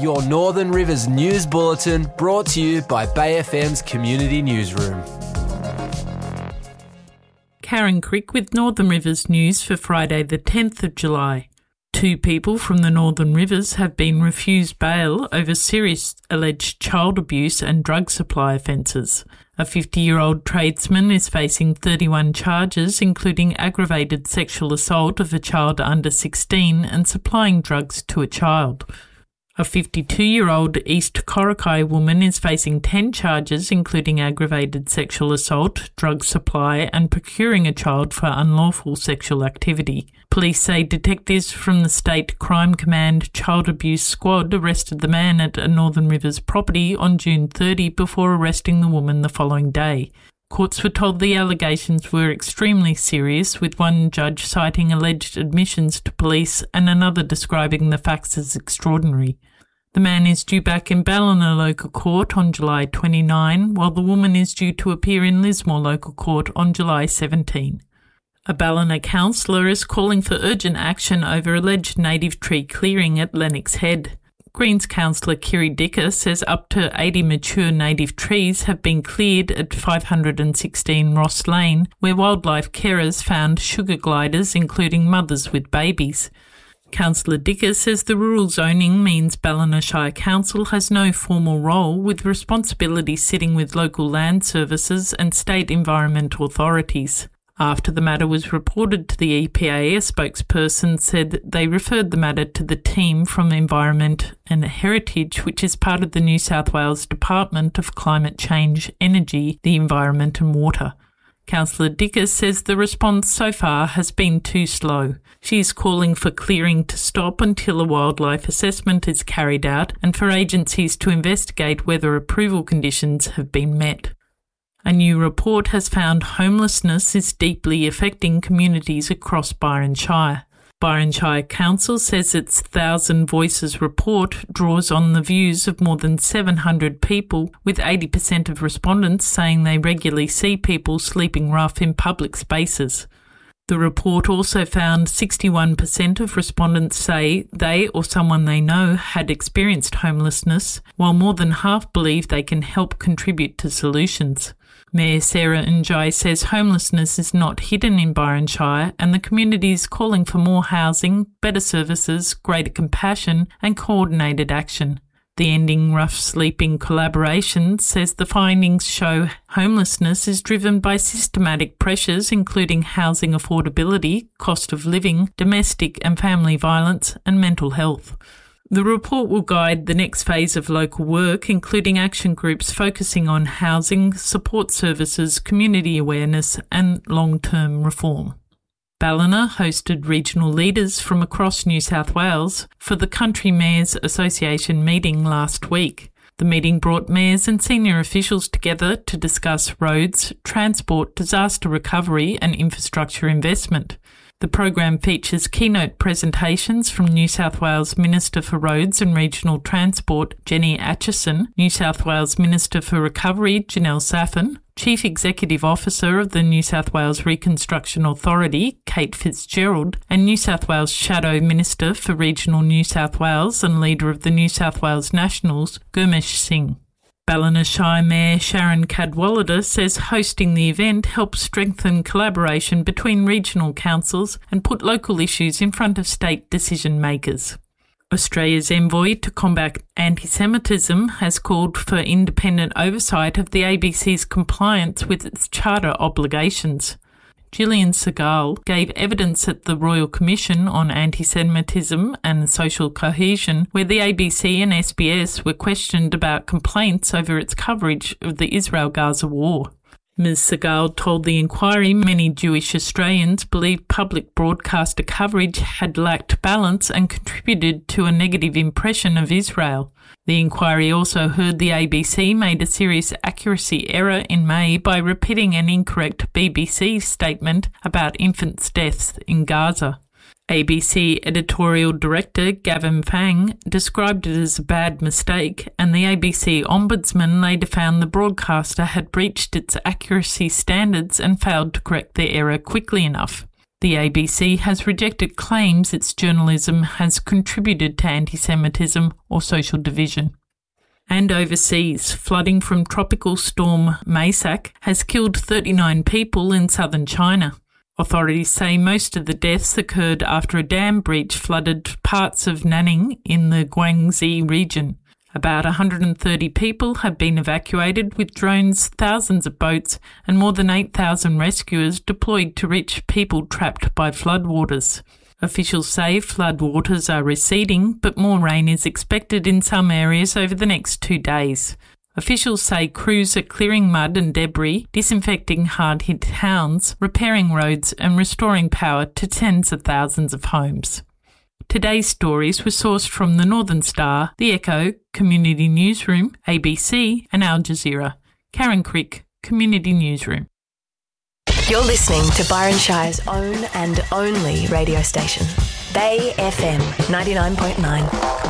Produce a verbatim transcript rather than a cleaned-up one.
Your Northern Rivers News Bulletin, brought to you by Bay F M's Community Newsroom. Karen Crick with Northern Rivers News for Friday the tenth of July. Two people from the Northern Rivers have been refused bail over serious alleged child abuse and drug supply offences. A fifty-year-old tradesman is facing thirty-one charges, including aggravated sexual assault of a child under sixteen and supplying drugs to a child. A fifty-two-year-old East Corrocky woman is facing ten charges, including aggravated sexual assault, drug supply and procuring a child for unlawful sexual activity. Police say detectives from the State Crime Command Child Abuse Squad arrested the man at a Northern Rivers property on June thirtieth before arresting the woman the following day. Courts were told the allegations were extremely serious, with one judge citing alleged admissions to police and another describing the facts as extraordinary. The man is due back in Ballina Local Court on July twenty-ninth, while the woman is due to appear in Lismore Local Court on July seventeenth. A Ballina councillor is calling for urgent action over alleged native tree clearing at Lennox Head. Greens councillor Kiri Dicker says up to eighty mature native trees have been cleared at five hundred sixteen Ross Lane, where wildlife carers found sugar gliders, including mothers with babies. Councillor Dicker says the rural zoning means Ballina Shire Council has no formal role, with responsibility sitting with local land services and state environmental authorities. After the matter was reported to the E P A, a spokesperson said they referred the matter to the team from Environment and Heritage, which is part of the New South Wales Department of Climate Change, Energy, the Environment and Water. Councillor Dicker says the response so far has been too slow. She is calling for clearing to stop until a wildlife assessment is carried out and for agencies to investigate whether approval conditions have been met. A new report has found homelessness is deeply affecting communities across Byron Shire. Byron Shire Council says its Thousand Voices report draws on the views of more than seven hundred people, with eighty percent of respondents saying they regularly see people sleeping rough in public spaces. The report also found sixty-one percent of respondents say they or someone they know had experienced homelessness, while more than half believe they can help contribute to solutions. Mayor Sarah Njai says homelessness is not hidden in Byron Shire and the community is calling for more housing, better services, greater compassion and coordinated action. The Ending Rough Sleeping Collaboration says the findings show homelessness is driven by systematic pressures including housing affordability, cost of living, domestic and family violence and mental health. The report will guide the next phase of local work, including action groups focusing on housing, support services, community awareness and long-term reform. Ballina hosted regional leaders from across New South Wales for the Country Mayors Association meeting last week. The meeting brought mayors and senior officials together to discuss roads, transport, disaster recovery and infrastructure investment. The program features keynote presentations from New South Wales Minister for Roads and Regional Transport, Jenny Atchison, New South Wales Minister for Recovery, Janelle Saffin, Chief Executive Officer of the New South Wales Reconstruction Authority, Kate Fitzgerald, and New South Wales Shadow Minister for Regional New South Wales and Leader of the New South Wales Nationals, Gurmesh Singh. Ballina Shire Mayor Sharon Cadwallader says hosting the event helps strengthen collaboration between regional councils and put local issues in front of state decision makers. Australia's envoy to combat anti-Semitism has called for independent oversight of the A B C's compliance with its charter obligations. Gillian Segal gave evidence at the Royal Commission on Anti-Semitism and Social Cohesion, where the A B C and S B S were questioned about complaints over its coverage of the Israel-Gaza war. Miz Segal told the inquiry many Jewish Australians believed public broadcaster coverage had lacked balance and contributed to a negative impression of Israel. The inquiry also heard the A B C made a serious accuracy error in May by repeating an incorrect B B C statement about infants' deaths in Gaza. A B C editorial director Gavin Fang described it as a bad mistake, and the A B C ombudsman later found the broadcaster had breached its accuracy standards and failed to correct the error quickly enough. The A B C has rejected claims its journalism has contributed to anti-Semitism or social division. And overseas, flooding from tropical storm Maisak has killed thirty-nine people in southern China. Authorities say most of the deaths occurred after a dam breach flooded parts of Nanning in the Guangxi region. About one hundred thirty people have been evacuated with drones, thousands of boats and more than eight thousand rescuers deployed to reach people trapped by floodwaters. Officials say floodwaters are receding, but more rain is expected in some areas over the next two days. Officials say crews are clearing mud and debris, disinfecting hard-hit towns, repairing roads and restoring power to tens of thousands of homes. Today's stories were sourced from the Northern Star, The Echo, Community Newsroom, A B C and Al Jazeera. Karen Crick, Community Newsroom. You're listening to Byron Shire's own and only radio station, Bay F M ninety-nine point nine.